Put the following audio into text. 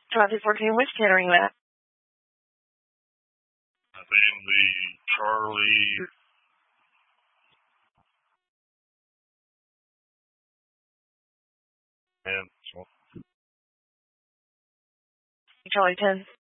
2214, which tent are you at? I think the Charlie. And Charlie 10.